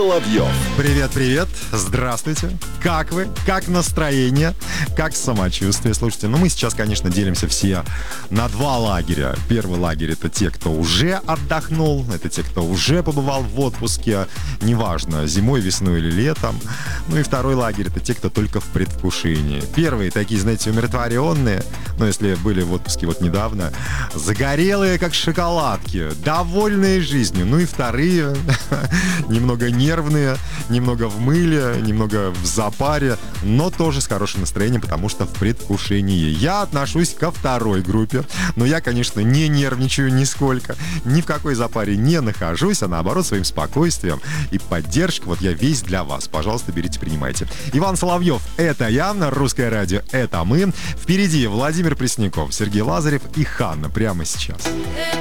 Соловьев. Привет, здравствуйте. Как вы? Как настроение? Как самочувствие? Слушайте, мы сейчас, конечно, делимся все на два лагеря. Первый лагерь — это те, кто уже отдохнул, это те, кто уже побывал в отпуске, неважно, зимой, весной или летом. Ну и второй лагерь — это те, кто только в предвкушении. Первые такие, знаете, умиротворенные, если были в отпуске вот недавно, загорелые, как шоколадки, довольные жизнью. Ну и вторые, немного нервные, немного в мыле, немного в запаре, но тоже с хорошим настроением, потому что в предвкушении. Я отношусь ко второй группе, но я, конечно, не нервничаю нисколько, ни в какой запаре не нахожусь, а наоборот, своим спокойствием и поддержкой вот я весь для вас. Пожалуйста, берите, принимайте. Иван Соловьев — это я, Русское радио — это мы. Впереди Владимир Пресняков, Сергей Лазарев и Ханна прямо сейчас.